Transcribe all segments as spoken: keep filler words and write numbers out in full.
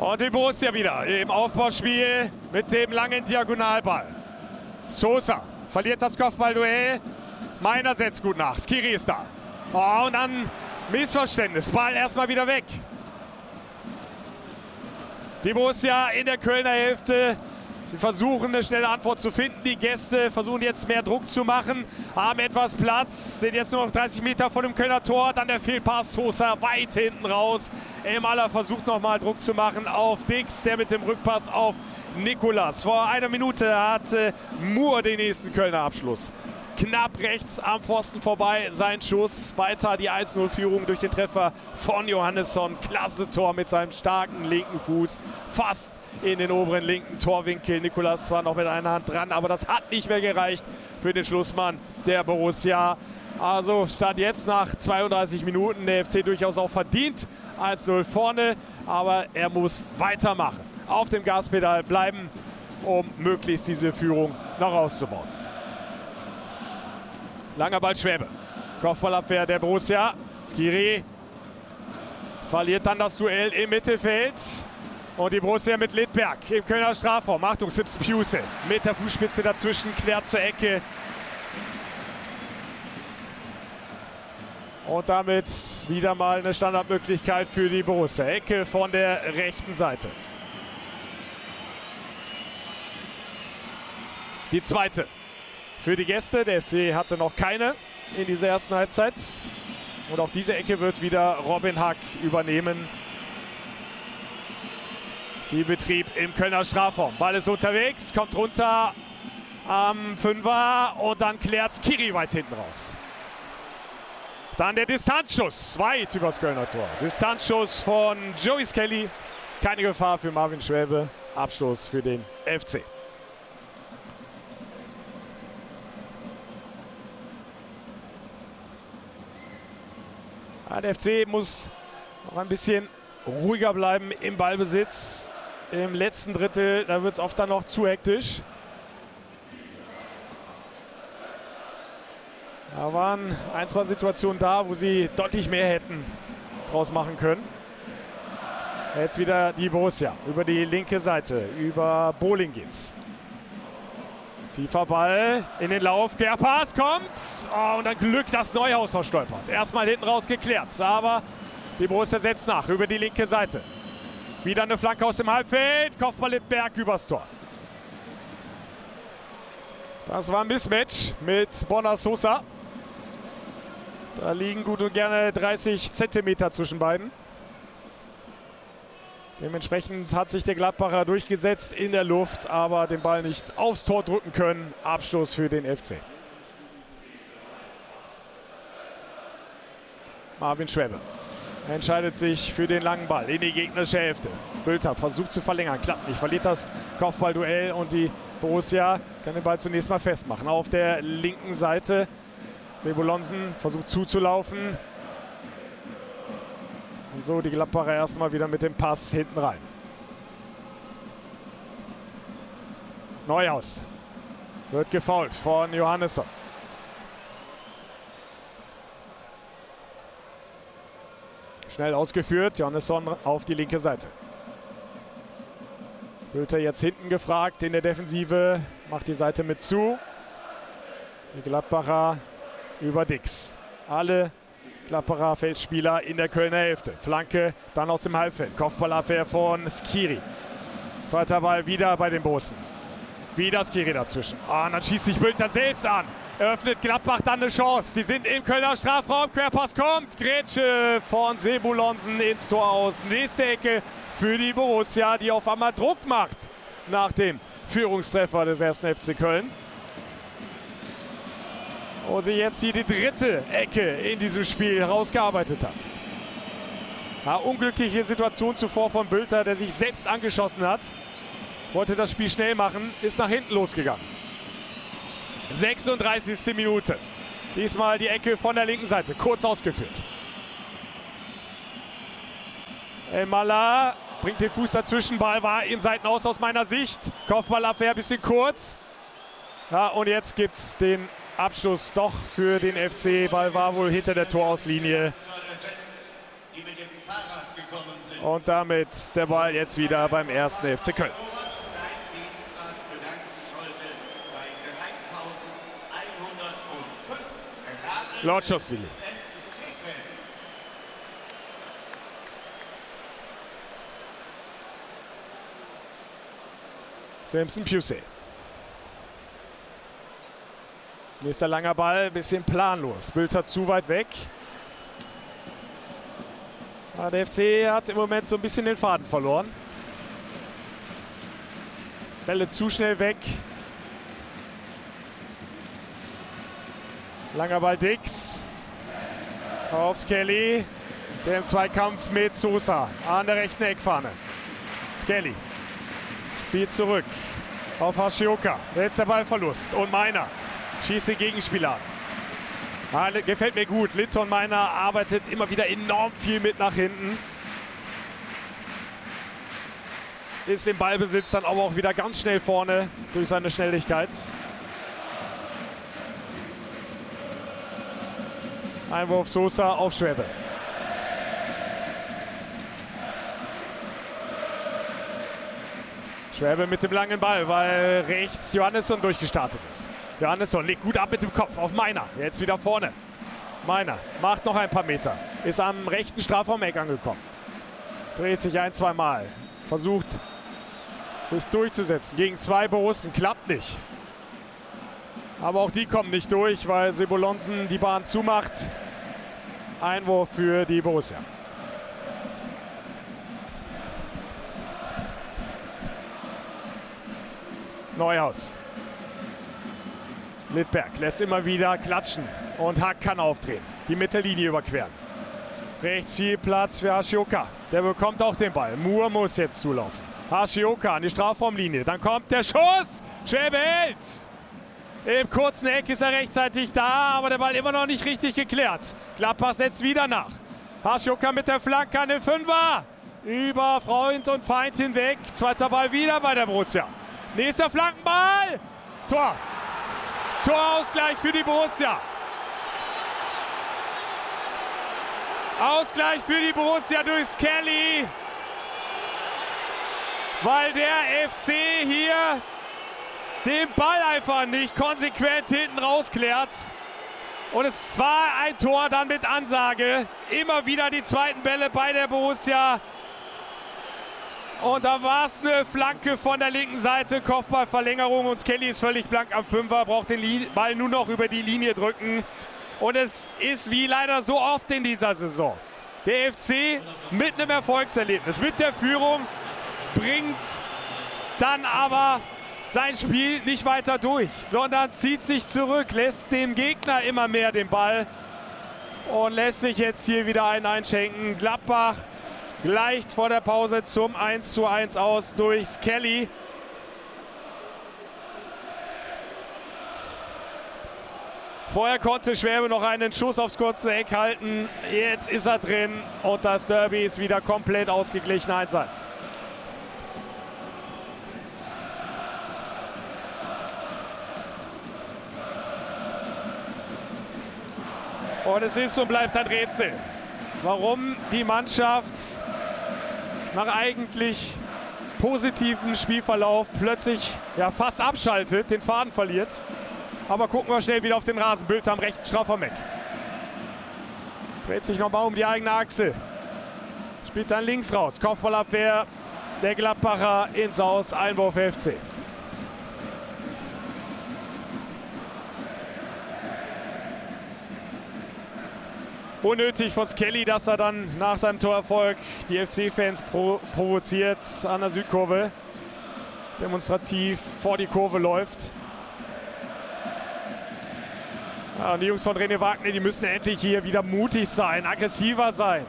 Und die Borussia wieder im Aufbauspiel mit dem langen Diagonalball. Sosa verliert das Kopfballduell. Meiner setzt gut nach. Skiri ist da. Oh, und dann Missverständnis. Ball erstmal wieder weg. Die Borussia in der Kölner Hälfte. Sie versuchen eine schnelle Antwort zu finden. Die Gäste versuchen jetzt mehr Druck zu machen, haben etwas Platz, sind jetzt nur noch dreißig Meter vor dem Kölner Tor. Dann der Fehlpass, Sosa weit hinten raus. Elmalah versucht nochmal Druck zu machen auf Dix, der mit dem Rückpass auf Nicolas. Vor einer Minute hatte Moore den nächsten Kölner Abschluss. Knapp rechts am Pfosten vorbei, sein Schuss. Weiter die eins null Führung durch den Treffer von Johannesson. Klasse Tor mit seinem starken linken Fuß. Fast in den oberen linken Torwinkel. Nicolas zwar noch mit einer Hand dran, aber das hat nicht mehr gereicht für den Schlussmann der Borussia. Also stand jetzt nach zweiunddreißig Minuten der F C durchaus auch verdient eins null vorne. Aber er muss weitermachen, auf dem Gaspedal bleiben, um möglichst diese Führung noch auszubauen. Langer Ball Schwäbe. Kopfballabwehr der Borussia. Skiri verliert dann das Duell im Mittelfeld. Und die Borussia mit Lidberg im Kölner Strafraum. Achtung, Sips Piuse mit der Fußspitze dazwischen, klärt zur Ecke. Und damit wieder mal eine Standardmöglichkeit für die Borussia. Ecke von der rechten Seite. Die zweite für die Gäste. Der F C hatte noch keine in dieser ersten Halbzeit. Und auch diese Ecke wird wieder Robin Hack übernehmen. Viel Betrieb im Kölner Strafraum. Ball ist unterwegs, kommt runter am Fünfer und dann klärt Skiri weit hinten raus. Dann der Distanzschuss, weit übers Kölner Tor. Distanzschuss von Joey Skelly. Keine Gefahr für Marvin Schwäbe. Abstoß für den F C. Ja, der F C muss noch ein bisschen ruhiger bleiben im Ballbesitz. Im letzten Drittel, da wird es oft dann noch zu hektisch. Da waren ein, zwei Situationen da, wo sie deutlich mehr hätten draus machen können. Jetzt wieder die Borussia über die linke Seite. Über Bohling geht's. Tiefer Ball in den Lauf. Querpass kommt. Oh, und dann Glück, dass Neuhaus verstolpert. Erstmal hinten raus geklärt. Aber die Borussia setzt nach über die linke Seite. Wieder eine Flanke aus dem Halbfeld. Kopfball Lidberg übers Tor. Das war ein Mismatch mit Borna Sosa. Da liegen gut und gerne dreißig Zentimeter zwischen beiden. Dementsprechend hat sich der Gladbacher durchgesetzt in der Luft, aber den Ball nicht aufs Tor drücken können. Abstoß für den F C. Marvin Schwäbe entscheidet sich für den langen Ball in die gegnerische Hälfte. Bülter versucht zu verlängern, klappt nicht, verliert das Kopfballduell und die Borussia kann den Ball zunächst mal festmachen. Auf der linken Seite Sebulonsen versucht zuzulaufen. Und so die Gladbacher erstmal wieder mit dem Pass hinten rein. Neuhaus wird gefoult von Johannesson. Schnell ausgeführt, Johannesson auf die linke Seite. Bülter jetzt hinten gefragt in der Defensive, macht die Seite mit zu. Die Gladbacher über Dix. Alle Gladbacher Feldspieler in der Kölner Hälfte. Flanke dann aus dem Halbfeld. Kopfballabwehr von Skiri. Zweiter Ball wieder bei den Bosen. Wieder Skiri dazwischen. Oh, und dann schießt sich Bülter selbst an. Eröffnet Gladbach dann eine Chance. Die sind im Kölner Strafraum. Querpass kommt. Grätsche von Sebulonsen ins Tor aus. Nächste Ecke für die Borussia, die auf einmal Druck macht nach dem Führungstreffer des ersten F C Köln. Und sie jetzt hier die dritte Ecke in diesem Spiel herausgearbeitet hat. Ja, unglückliche Situation zuvor von Bülter, der sich selbst angeschossen hat. Wollte das Spiel schnell machen, ist nach hinten losgegangen. sechsunddreißigste Minute. Diesmal die Ecke von der linken Seite, kurz ausgeführt. Elmalah bringt den Fuß dazwischen, Ball war im Seitenaus aus meiner Sicht. Kopfballabwehr ein bisschen kurz. Ja, und jetzt gibt es den Abschluss doch für den F C. Ball war wohl hinter der Torauslinie. Und damit der Ball jetzt wieder beim ersten F C Köln. Lorczowili. Simpson Pusey. Nächster langer Ball, bisschen planlos. Bülter zu weit weg. Aber der F C hat im Moment so ein bisschen den Faden verloren. Bälle zu schnell weg. Langer Ball Dix. Auf Skelly. Der im Zweikampf mit Sosa an der rechten Eckfahne. Skelly spielt zurück auf Hashioka. Jetzt der Ballverlust. Und Meiner schießt den Gegenspieler an. Ah, gefällt mir gut. Linton Meiner arbeitet immer wieder enorm viel mit nach hinten. Ist im Ballbesitz dann aber auch wieder ganz schnell vorne durch seine Schnelligkeit. Einwurf Sosa auf Schwäbe. Schwäbe mit dem langen Ball, weil rechts Johannesson durchgestartet ist. Johannesson legt gut ab mit dem Kopf auf Meiner. Jetzt wieder vorne. Meiner macht noch ein paar Meter. Ist am rechten Strafraumeck angekommen. Dreht sich ein, zwei Mal. Versucht sich durchzusetzen gegen zwei Borussen. Klappt nicht. Aber auch die kommen nicht durch, weil Sebolonsen die Bahn zumacht. Einwurf für die Borussia. Neuhaus. Littberg lässt immer wieder klatschen und Hack kann aufdrehen. Die Mittellinie überqueren. Rechts viel Platz für Hashioka. Der bekommt auch den Ball. Moore muss jetzt zulaufen. Hashioka an die Strafraumlinie. Dann kommt der Schuss. Schwäbe hält. Im kurzen Eck ist er rechtzeitig da, aber der Ball immer noch nicht richtig geklärt. Gladbach setzt wieder nach. Hashioka mit der Flanke an den Fünfer. Über Freund und Feind hinweg. Zweiter Ball wieder bei der Borussia. Nächster Flankenball. Tor. Torausgleich für die Borussia. Ausgleich für die Borussia durch Skelly. Weil der F C hier den Ball einfach nicht konsequent hinten rausklärt. Und es war ein Tor dann mit Ansage. Immer wieder die zweiten Bälle bei der Borussia. Und da war es eine Flanke von der linken Seite, Kopfballverlängerung und Skelly ist völlig blank am Fünfer, braucht den Ball nur noch über die Linie drücken. Und es ist wie leider so oft in dieser Saison. Der F C mit einem Erfolgserlebnis, mit der Führung, bringt dann aber sein Spiel nicht weiter durch, sondern zieht sich zurück, lässt dem Gegner immer mehr den Ball und lässt sich jetzt hier wieder einen einschenken. Gladbach gleicht vor der Pause zum eins zu eins aus durch Skelly. Vorher konnte Schwäbe noch einen Schuss aufs kurze Eck halten. Jetzt ist er drin und das Derby ist wieder komplett ausgeglichen. Einsatz. Und es ist und bleibt ein Rätsel, warum die Mannschaft nach eigentlich positivem Spielverlauf plötzlich ja, fast abschaltet, den Faden verliert. Aber gucken wir schnell wieder auf den Rasen. Bild am rechten Strafraumeck. Dreht sich nochmal um die eigene Achse. Spielt dann links raus. Kopfballabwehr der Gladbacher ins Aus. Einwurf F C. Unnötig von Skelly, dass er dann nach seinem Torerfolg die F C-Fans pro provoziert an der Südkurve. Demonstrativ vor die Kurve läuft. Ja, und die Jungs von René Wagner, die müssen endlich hier wieder mutig sein, aggressiver sein.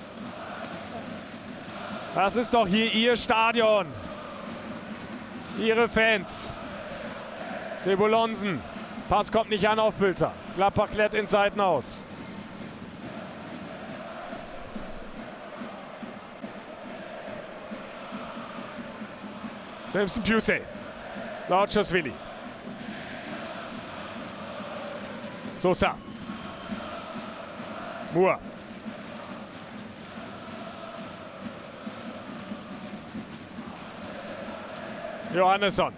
Das ist doch hier ihr Stadion. Ihre Fans. Sebolonsen. Pass kommt nicht an auf Bülter. Gladbach klärt in Seiten aus. Simpson Pusey. Lorczowili. Sosa. Moore. Johannesson.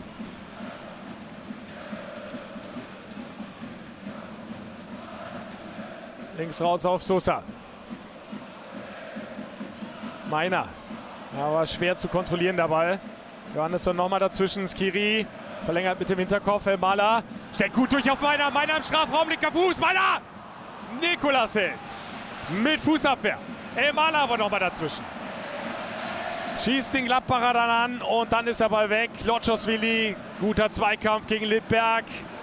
Links raus auf Sosa. Meiner. Aber schwer zu kontrollieren der Ball. Johannesson nochmal dazwischen. Skiri verlängert mit dem Hinterkopf. Elmala stellt gut durch auf Meiner. Meiner im Strafraum, linker Fuß. Meiner! Nicolas hält mit Fußabwehr. Elmala aber nochmal dazwischen. Schießt den Gladbacher dann an und dann ist der Ball weg. Lotschosvili, guter Zweikampf gegen Littberg.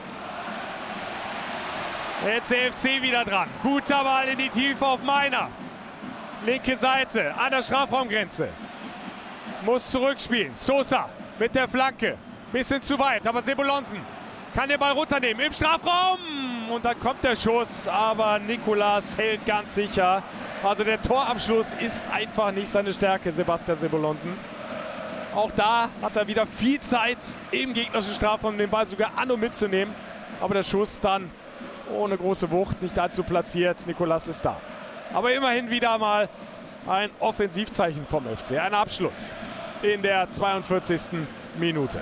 Jetzt der F C wieder dran. Guter Ball in die Tiefe auf Meiner. Linke Seite an der Strafraumgrenze. Muss zurückspielen. Sosa mit der Flanke. Bisschen zu weit, aber Sebulonsen kann den Ball runternehmen im Strafraum. Und dann kommt der Schuss, aber Nicolas hält ganz sicher. Also der Torabschluss ist einfach nicht seine Stärke, Sebastian Sebulonsen. Auch da hat er wieder viel Zeit im gegnerischen Strafraum, den Ball sogar an und mitzunehmen. Aber der Schuss dann ohne große Wucht, nicht allzu platziert. Nicolas ist da. Aber immerhin wieder mal ein Offensivzeichen vom F C. Ein Abschluss in der zweiundvierzigsten Minute.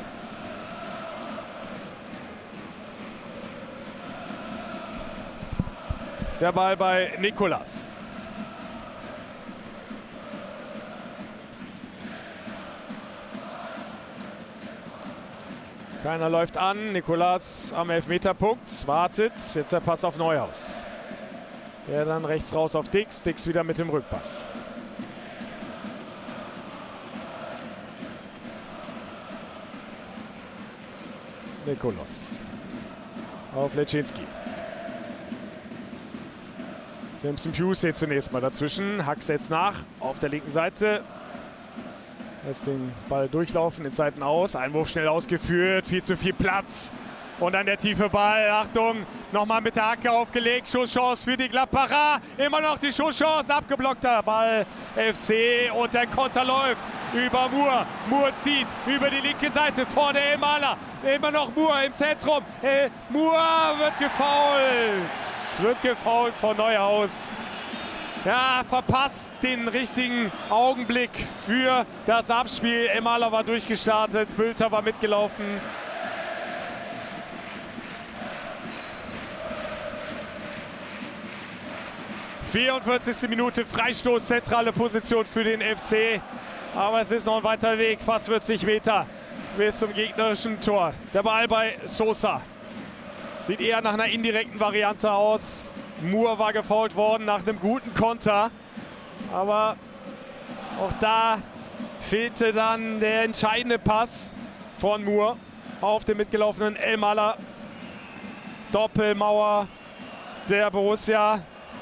Der Ball bei Nicolas. Keiner läuft an. Nicolas am Elfmeterpunkt. Wartet. Jetzt der Pass auf Neuhaus. Der dann rechts raus auf Dix. Dix wieder mit dem Rückpass. Nicolas. Auf Leczynski. Simpson Pius zunächst mal dazwischen. Hack setzt nach auf der linken Seite. Lässt den Ball durchlaufen, in Seiten aus. Einwurf schnell ausgeführt, viel zu viel Platz. Und dann der tiefe Ball. Achtung, nochmal mit der Hacke aufgelegt. Schusschance für die Gladbacher. Immer noch die Schusschance. Abgeblockter Ball F C. Und der Konter läuft über Moore. Moore zieht über die linke Seite. Vorne Elmala. Immer noch Moore im Zentrum. Äh, Moore wird gefoult. Wird gefoult von Neuhaus. Ja, verpasst den richtigen Augenblick für das Abspiel. Elmala war durchgestartet. Bülter war mitgelaufen. vierundvierzigste Minute, Freistoß, zentrale Position für den F C. Aber es ist noch ein weiter Weg, fast vierzig Meter bis zum gegnerischen Tor. Der Ball bei Sosa. Sieht eher nach einer indirekten Variante aus. Moore war gefoult worden nach einem guten Konter. Aber auch da fehlte dann der entscheidende Pass von Moore auf den mitgelaufenen Elmala. Doppelmauer der Borussia.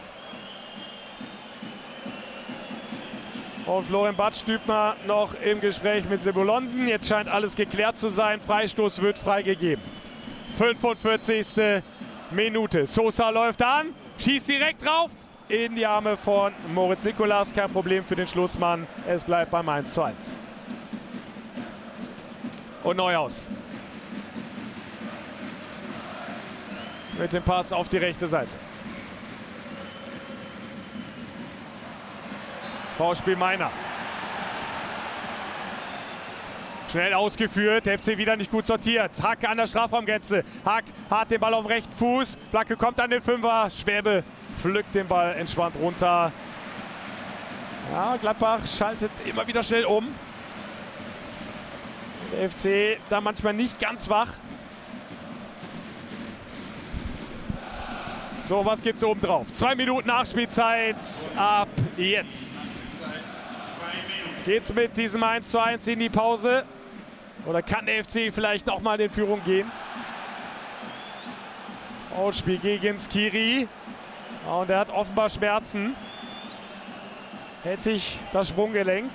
Und Florian Badstübner noch im Gespräch mit Sebulonsen. Jetzt scheint alles geklärt zu sein. Freistoß wird freigegeben. fünfundvierzigste Minute. Sosa läuft an, schießt direkt drauf in die Arme von Moritz Nicolas. Kein Problem für den Schlussmann. Es bleibt beim eins zu eins. Und Neuhaus. Mit dem Pass auf die rechte Seite. Foulspiel Meiner. Schnell ausgeführt, der F C wieder nicht gut sortiert. Hack an der Strafraumgrenze. Hack hat den Ball auf dem rechten Fuß. Flanke kommt an den Fünfer. Schwäbe pflückt den Ball entspannt runter. Ja, Gladbach schaltet immer wieder schnell um. Der F C da manchmal nicht ganz wach. So, was gibt's oben drauf? Zwei Minuten Nachspielzeit ab jetzt. Geht's mit diesem eins zu eins in die Pause? Oder kann der F C vielleicht noch mal in Führung gehen? Foulspiel gegen Skiri. Und er hat offenbar Schmerzen. Hält sich das Sprunggelenk.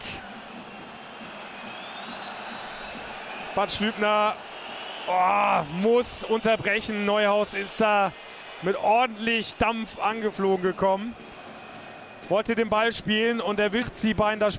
Badstübner oh, muss unterbrechen. Neuhaus ist da mit ordentlich Dampf angeflogen gekommen. Wollte den Ball spielen und er wird Ziehbein das